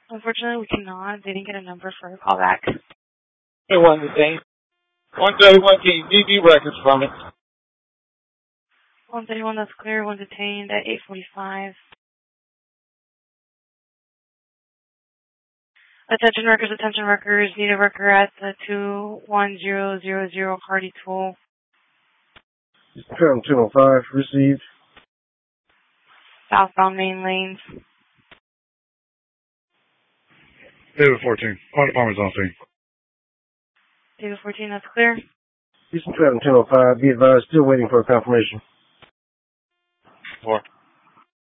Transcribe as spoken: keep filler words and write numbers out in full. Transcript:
Unfortunately, we cannot. They didn't get a number for a callback. It wasn't detained. one thirty-one, can you D B records from it? one thirty-one, that's clear. One detained at eight forty-five. Attention workers, attention workers. Need a worker at the two one zero zero zero Hardy Tool. Current two oh five, received. Southbound main lanes. David fourteen. Fire department's on scene. David fourteen, that's clear. Houston Traveling ten oh five, be advised, still waiting for a confirmation. Four.